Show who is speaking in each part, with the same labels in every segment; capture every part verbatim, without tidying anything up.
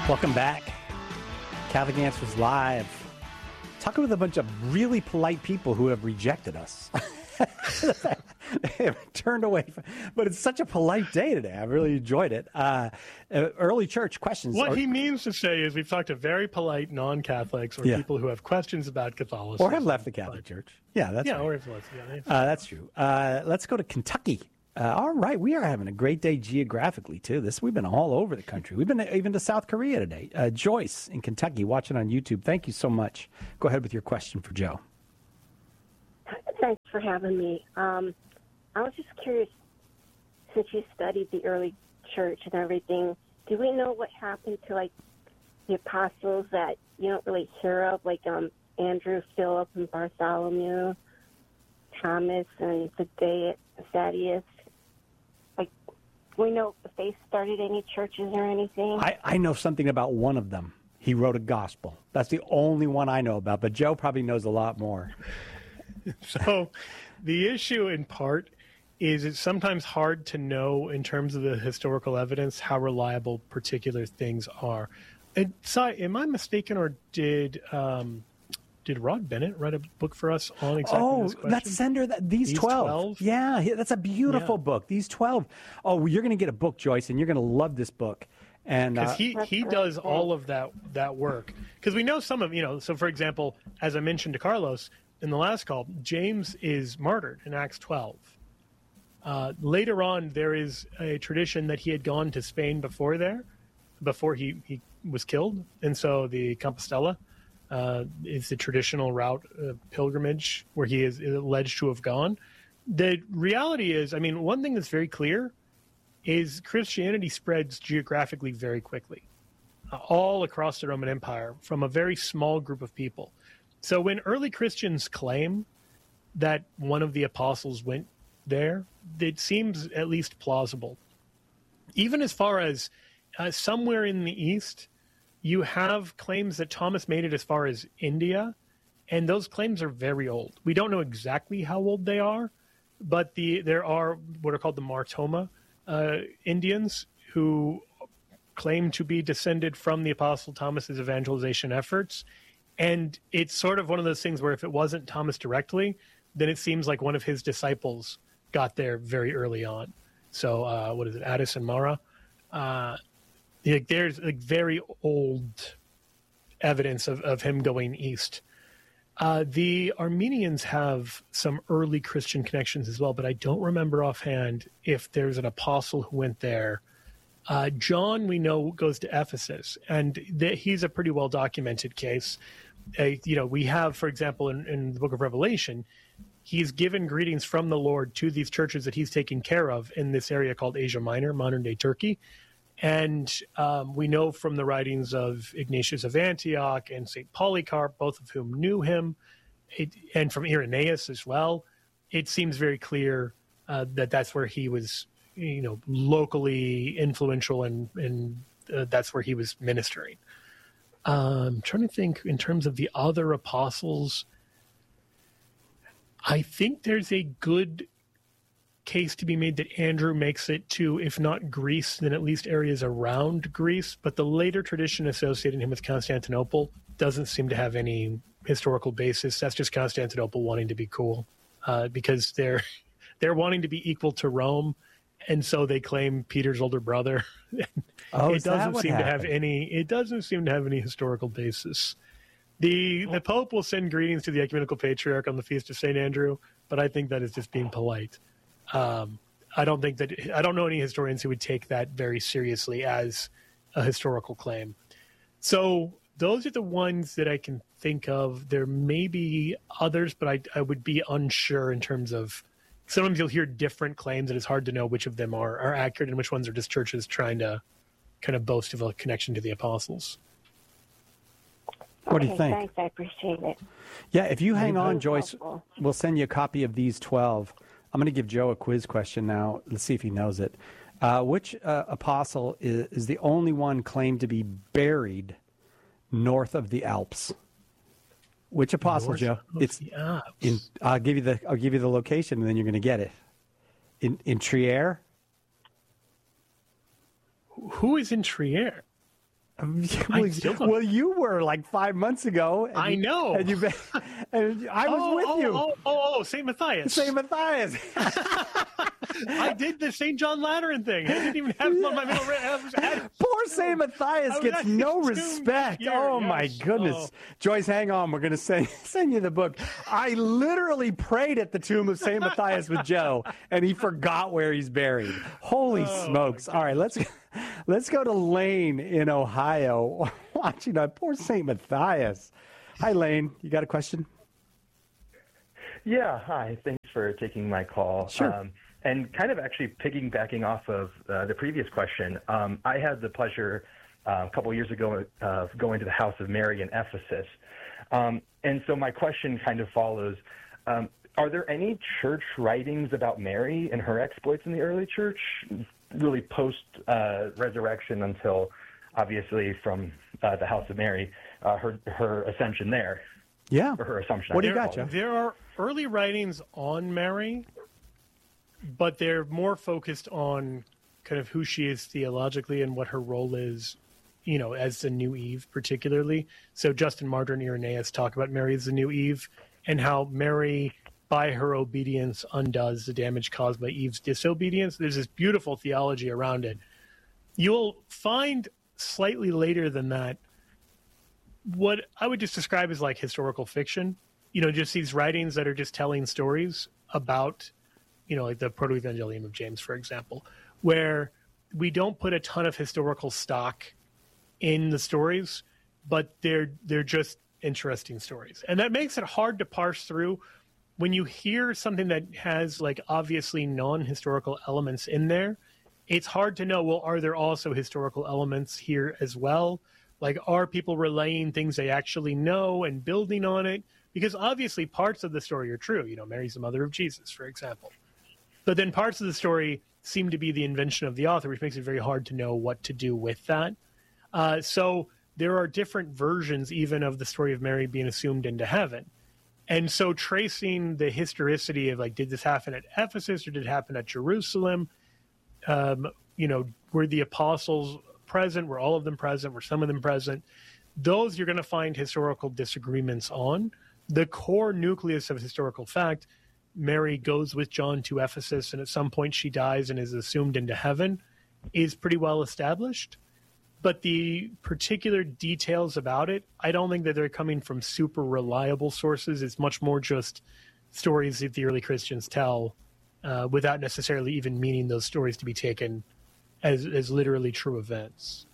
Speaker 1: Welcome back. Catholic Answers Live. Talking with a bunch of really polite people who have rejected us. They have turned away. From, but it's such a polite day today. I really enjoyed it. Uh, early church questions.
Speaker 2: What
Speaker 1: are,
Speaker 2: he means to say is we've talked to very polite non-Catholics or
Speaker 1: yeah.
Speaker 2: people who have questions about Catholicism.
Speaker 1: Or have left the Catholic
Speaker 2: but,
Speaker 1: Church. Yeah, that's
Speaker 2: yeah,
Speaker 1: right.
Speaker 2: or have left. Yeah,
Speaker 1: uh, that's true. Uh, let's go to Kentucky. Uh, all right, we are having a great day geographically, too. This We've been all over the country. We've been even to South Korea today. Uh, Joyce in Kentucky, watching on YouTube. Thank you so much. Go ahead with your question for Joe.
Speaker 3: Thanks for having me. Um, I was just curious, since you studied the early church and everything, do we know what happened to, like, the apostles that you don't really hear of, like um, Andrew, Philip, and Bartholomew, Thomas, and Thaddeus? Like, do we know if they started any churches or anything?
Speaker 1: I, I know something about one of them. He wrote a gospel. That's the only one I know about, but Joe probably knows a lot more.
Speaker 2: So the issue in part is it's sometimes hard to know in terms of the historical evidence how reliable particular things are. And, Si, am I mistaken, or did um, did Rod Bennett write a book for us on exactly
Speaker 1: oh,
Speaker 2: this question?
Speaker 1: that's Sender. That, these,
Speaker 2: These
Speaker 1: twelve.
Speaker 2: twelve?
Speaker 1: Yeah, he- that's a beautiful
Speaker 2: Yeah.
Speaker 1: book. These twelve. Oh, you're going to get a book, Joyce, and you're going to love this book. And
Speaker 2: Because
Speaker 1: uh,
Speaker 2: he, he does all of that that work. Because we know some of, you know, so for example, as I mentioned to Carlos in the last call, James is martyred in Acts twelve. Uh, later on, there is a tradition that he had gone to Spain before there, before he, he was killed. And so the Compostela uh, is the traditional route of pilgrimage where he is alleged to have gone. The reality is, I mean, one thing that's very clear is Christianity spreads geographically very quickly, uh, all across the Roman Empire from a very small group of people. So when early Christians claim that one of the apostles went there, it seems at least plausible. Even as far as uh, somewhere in the East, you have claims that Thomas made it as far as India, and those claims are very old. We don't know exactly how old they are, but the there are what are called the Martoma uh, Indians who claim to be descended from the Apostle Thomas's evangelization efforts. And it's sort of one of those things where if it wasn't Thomas directly, then it seems like one of his disciples got there very early on. So uh, what is it, Addis and Mara? Uh, like there's like very old evidence of, of him going east. Uh, the Armenians have some early Christian connections as well, but I don't remember offhand if there's an apostle who went there. Uh, John, we know, goes to Ephesus, and th- he's a pretty well-documented case. Uh, you know, we have, for example, in, in the book of Revelation, he's given greetings from the Lord to these churches that he's taking care of in this area called Asia Minor, modern-day Turkey. And um, we know from the writings of Ignatius of Antioch and Saint Polycarp, both of whom knew him, it, and from Irenaeus as well, it seems very clear uh, that that's where he was, you know, locally influential, and, and uh, that's where he was ministering. Um, I'm trying to think in terms of the other apostles. I think there's a good case to be made that Andrew makes it to, if not Greece, then at least areas around Greece. But the later tradition associating him with Constantinople doesn't seem to have any historical basis. That's just Constantinople wanting to be cool, uh, because they're they're wanting to be equal to Rome, and so they claim Peter's older brother.
Speaker 1: Oh,
Speaker 2: it doesn't seem
Speaker 1: happened?
Speaker 2: to have any. It doesn't seem to have any historical basis. The the Pope will send greetings to the Ecumenical Patriarch on the Feast of Saint Andrew, but I think that is just being polite. Um, I don't think that I don't know any historians who would take that very seriously as a historical claim. So those are the ones that I can think of. There may be others, but I, I would be unsure in terms of. Sometimes you'll hear different claims, and it's hard to know which of them are, are accurate and which ones are just churches trying to kind of boast of a connection to the apostles.
Speaker 1: What do you
Speaker 3: Okay,
Speaker 1: think?
Speaker 3: Thanks, I appreciate it.
Speaker 1: Yeah, if you hang on,
Speaker 3: Very
Speaker 1: Joyce,
Speaker 3: helpful.
Speaker 1: we'll send you a copy of these twelve. I'm going to give Joe a quiz question now. Let's see if he knows it. Uh, which uh, apostle is, is the only one claimed to be buried north of the Alps? Which apostle,
Speaker 2: North
Speaker 1: Joe?
Speaker 2: of
Speaker 1: It's
Speaker 2: the Alps.
Speaker 1: in. I'll give you the. I'll give you the location, and then you're going to get it. In in Trier.
Speaker 2: Who is in Trier?
Speaker 1: well,
Speaker 2: still don't-
Speaker 1: well, you were like five months ago. And
Speaker 2: I
Speaker 1: you-
Speaker 2: know.
Speaker 1: And, you, and I was
Speaker 2: oh,
Speaker 1: with
Speaker 2: oh,
Speaker 1: you.
Speaker 2: Oh, oh, oh, Saint Matthias.
Speaker 1: Saint Matthias.
Speaker 2: I did the Saint John Lateran thing. I didn't even have him on my middle. I was at-
Speaker 1: Poor Saint Matthias
Speaker 2: I was
Speaker 1: gets
Speaker 2: actually
Speaker 1: no
Speaker 2: assumed
Speaker 1: respect.
Speaker 2: here,
Speaker 1: Oh, my
Speaker 2: yes.
Speaker 1: goodness.
Speaker 2: Oh.
Speaker 1: Joyce, hang on. We're going to send, send you the book. I literally prayed at the tomb of Saint Matthias with Joe, and he forgot where he's buried. Holy
Speaker 2: Oh,
Speaker 1: smokes. All right, let's, let's go to Lane in Ohio. Watching that poor Saint Matthias. Hi, Lane. You got a question?
Speaker 4: Yeah, hi. Thanks for taking my call.
Speaker 1: Sure.
Speaker 4: Um, and kind of actually piggybacking off of uh, the previous question, um, I had the pleasure uh, a couple of years ago of going to the House of Mary in Ephesus. Um, and so my question kind of follows, um, are there any church writings about Mary and her exploits in the early church, really post-resurrection uh, until, obviously, from uh, the House of Mary, uh, her, her ascension there?
Speaker 1: Yeah.
Speaker 4: Or her assumption.
Speaker 1: What do you
Speaker 2: there,
Speaker 1: got, Joe?
Speaker 2: There are early writings on Mary, but they're more focused on kind of who she is theologically and what her role is, you know, as the new Eve particularly. So Justin Martyr and Irenaeus talk about Mary as the new Eve and how Mary, by her obedience, undoes the damage caused by Eve's disobedience. There's this beautiful theology around it. You'll find slightly later than that what I would just describe as like historical fiction, you know, just these writings that are just telling stories about, you know, like the Proto-Evangelium of James, for example, where we don't put a ton of historical stock in the stories, but they're they're just interesting stories. And that makes it hard to parse through when you hear something that has like obviously non-historical elements in there. It's hard to know, well, are there also historical elements here as well? Like, are people relaying things they actually know and building on it? Because obviously parts of the story are true. You know, Mary's the mother of Jesus, for example. But then parts of the story seem to be the invention of the author, which makes it very hard to know what to do with that. Uh, so there are different versions even of the story of Mary being assumed into heaven. And so tracing the historicity of, like, did this happen at Ephesus or did it happen at Jerusalem? Um, you know, were the apostles present? Were all of them present? Were some of them present? Those you're going to find historical disagreements on. The core nucleus of historical fact, Mary goes with John to Ephesus, and at some point she dies and is assumed into heaven, is pretty well established. But the particular details about it, I don't think that they're coming from super reliable sources. It's much more just stories that the early Christians tell uh, without necessarily even meaning those stories to be taken as, as literally true events.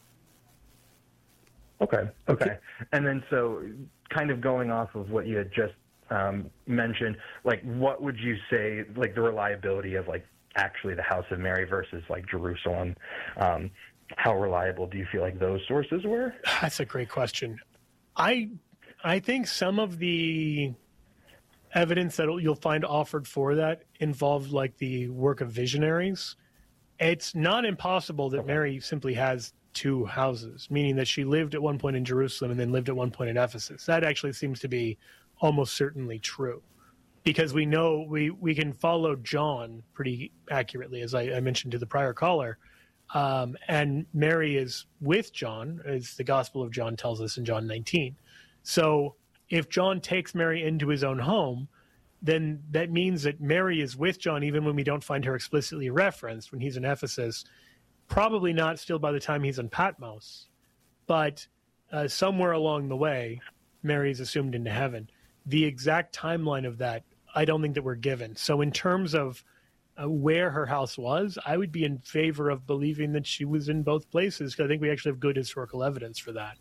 Speaker 4: Okay. Okay. And then so kind of going off of what you had just um, mentioned, like what would you say, like the reliability of like actually the House of Mary versus like Jerusalem? Um, how reliable do you feel like those sources were?
Speaker 2: That's a great question. I I think some of the evidence that you'll find offered for that involved like the work of visionaries. It's not impossible that
Speaker 4: Okay.
Speaker 2: Mary simply has two houses, meaning that she lived at one point in Jerusalem and then lived at one point in Ephesus. That actually seems to be almost certainly true, because we know we, we can follow John pretty accurately, as I, I mentioned to the prior caller. Um, and Mary is with John, as the Gospel of John tells us in John nineteen. So if John takes Mary into his own home, then that means that Mary is with John even when we don't find her explicitly referenced when he's in Ephesus. Probably not still by the time he's on Patmos, but uh, somewhere along the way, Mary is assumed into heaven. The exact timeline of that, I don't think that we're given. So in terms of uh, where her house was, I would be in favor of believing that she was in both places, because I think we actually have good historical evidence for that.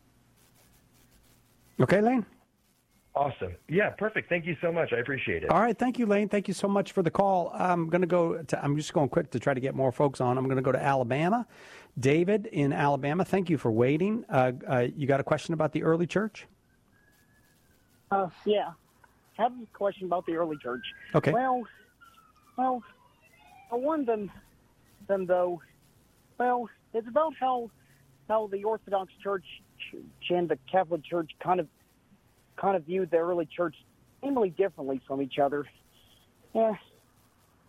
Speaker 1: Okay, Lane?
Speaker 4: Awesome. Yeah, perfect. Thank you so much. I appreciate it.
Speaker 1: All right, thank you, Lane. Thank you so much for the call. I'm going to go to, I'm just going quick to try to get more folks on. I'm going to go to Alabama. David in Alabama, thank you for waiting. Uh, uh, you got a question about the early church?
Speaker 5: Uh, yeah. I have a question about the early church.
Speaker 1: Okay.
Speaker 5: Well, well, for one, then, then though, well, it's about how how the Orthodox Church and the Catholic Church kind of kind of viewed the early church seemingly differently from each other. Yeah,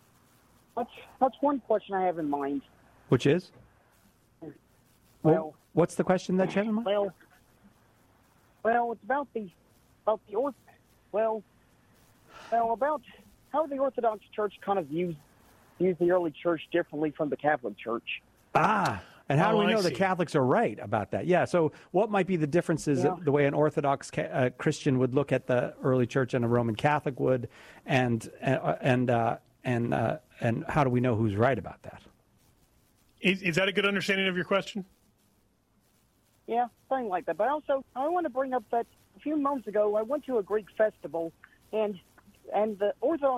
Speaker 5: that's that's one question I have in mind.
Speaker 1: Which is?
Speaker 5: Well,
Speaker 1: What's the question that you have in mind?
Speaker 5: Well, well, it's about the about the orth. Well, well, about how the Orthodox Church kind of views views the early church differently from the Catholic Church.
Speaker 1: Ah, and how
Speaker 2: Oh,
Speaker 1: do we
Speaker 2: I
Speaker 1: know the
Speaker 2: see.
Speaker 1: Catholics are right about that? Yeah, so what might be the differences
Speaker 5: Yeah.
Speaker 1: the way an Orthodox ca- uh, Christian would look at the early church and a Roman Catholic would, and uh, and uh, and uh, and how do we know who's right about that?
Speaker 2: Is, is that a good understanding of your question?
Speaker 5: Yeah, something like that. But also, I want to bring up that a few months ago, I went to a Greek festival, and and the Orthodox